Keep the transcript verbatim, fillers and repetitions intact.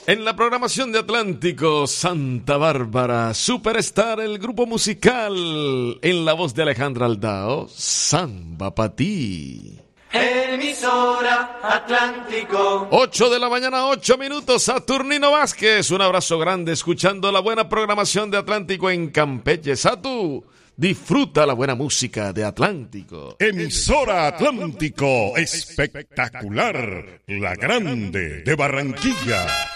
En la programación de Atlántico, Santa Bárbara, Superstar, el grupo musical, en la voz de Alejandra Aldao, Samba pa' ti. Emisora Atlántico. ocho de la mañana, ocho minutos, Saturnino Vázquez. Un abrazo grande escuchando la buena programación de Atlántico en Campeche. Satu, disfruta la buena música de Atlántico. Emisora Atlántico, espectacular, la grande de Barranquilla.